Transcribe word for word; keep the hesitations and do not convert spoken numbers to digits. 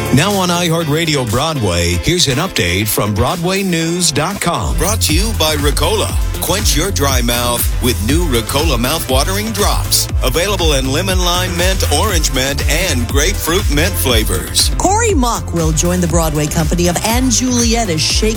Now on iHeartRadio Broadway, here's an update from Broadway News dot com. Brought to you by Ricola. Quench your dry mouth with new Ricola mouthwatering drops. Available in lemon, lime, mint, orange mint, and grapefruit mint flavors. Corey Mock will join the Broadway company of Anne Juliet as Shake